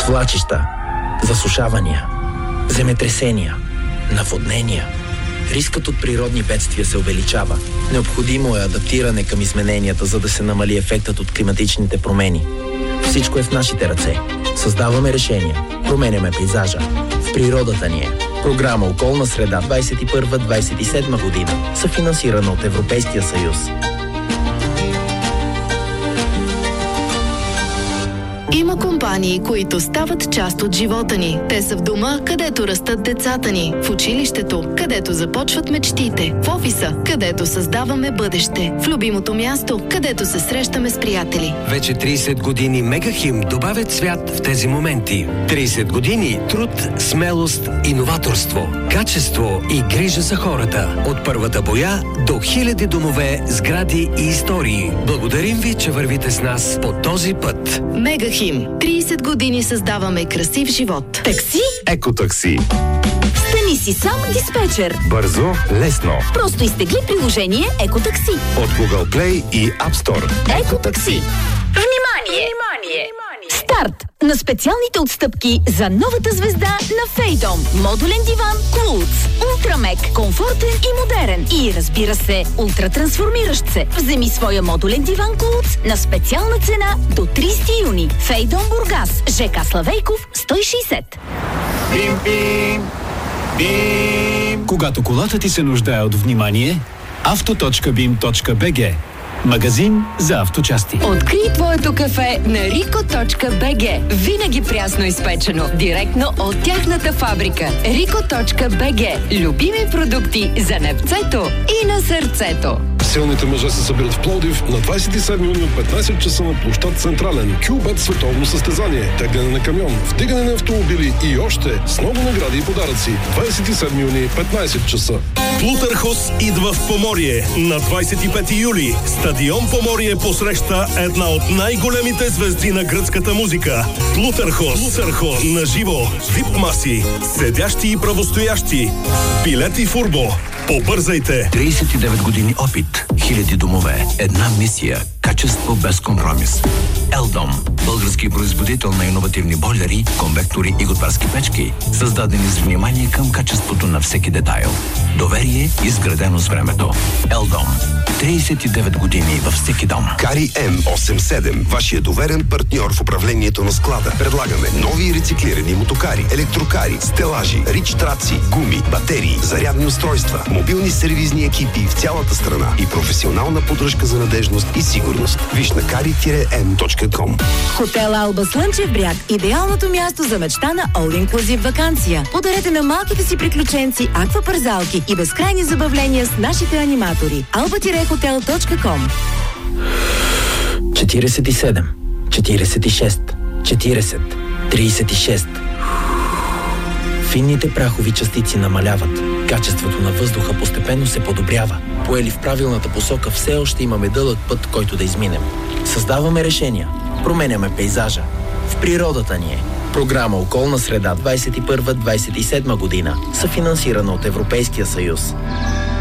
Свлачища, засушавания, земетресения, наводнения. Рискът от природни бедствия се увеличава. Необходимо е адаптиране към измененията, за да се намали ефектът от климатичните промени. Всичко е в нашите ръце. Създаваме решения. Променяме пейзажа. В природата ни е. Програма Околна среда 21-27 година. Съфинансирана от Европейския съюз. Има компании, които стават част от живота ни. Те са в дома, където растат децата ни, в училището, където започват мечтите, в офиса, където създаваме бъдеще, в любимото място, където се срещаме с приятели. Вече 30 години Мегахим добавят свят в тези моменти. 30 години труд, смелост и новаторство, качество и грижа за хората. От първата боя до хиляди домове, сгради и истории. Благодарим ви, че вървите с нас по този път. Мегахим. 30 години създаваме красив живот. Такси? Екотакси. Стани си сам диспетчер. Бързо, лесно. Просто изтегли приложение Екотакси От Google Play и App Store. Екотакси. Внимание! Старт на специалните отстъпки за новата звезда на Фейдом. Модулен диван Клудс. Ултрамек, комфортен и модерен. И разбира се, ултратрансформиращ се. Вземи своя модулен диван Клудс на специална цена до 30 юни. Фейдом Бургас. ЖК Славейков 160. Бим-бим! Бим! Когато колата ти се нуждае от внимание, auto.bim.bg. Магазин за авточасти. Открий твоето кафе на rico.bg. Винаги прясно изпечено. Директно от тяхната фабрика. rico.bg. Любими продукти за непцето и на сърцето. Силните мъже се събират в Пловдив на 27 юни от 15 часа на площад Централен. Кюбет световно състезание, тегляне на камион, вдигане на автомобили и още с много награди и подаръци. 27 юни, 15 часа. Плутърхос идва в Поморие на 25 юли. Стадион Поморие посреща една от най-големите звезди на гръцката музика. Плутърхос на живо, вип маси, седящи и правостоящи. Билети Фурбо. Побързайте! 39 години опит, хиляди домове, една мисия, качество без компромис. Елдом, български производител на иновативни бойлери, конвектори и готварски печки, създадени с внимание към качеството на всеки детайл. Доверие, изградено с времето. Елдом. 39 години във всеки дом. Кари М87, вашия доверен партньор в управлението на склада. Предлагаме нови рециклирани мотокари, електрокари, стелажи, рич траци, гуми, батерии, зарядни устройства, мобилни сервизни екипи в цялата страна и професионална поддръжка за надежност и сигурност. Виж на kari-m.com. Хотел Алба Слънчев бряг. Идеалното място за мечтана all-inclusive ваканция. Подарете на малките си приключенци аквапарзалки и безкрайни забавления с нашите аниматори. alba-hotel.com. 47, 46, 40, 36. Финните прахови частици намаляват. Качеството на въздуха постепенно се подобрява. Поели в правилната посока, все още имаме дълъг път, който да изминем. Създаваме решения. Променяме пейзажа. В природата ни е. Програма Околна среда 21-27 година. Съфинансирана от Европейския съюз.